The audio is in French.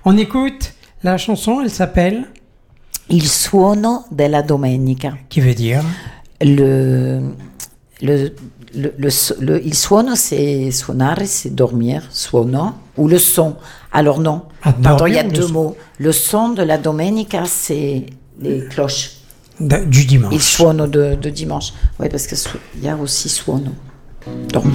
On écoute la chanson, elle s'appelle Il suono della domenica. Qui veut dire Il suono, c'est suonare, c'est dormir, suono, ou le son. Alors non, pardon, il y a deux mots. Le son de la domenica, c'est les cloches. Du dimanche. Il suono de dimanche. Oui, parce qu'il y a aussi suono, dormir.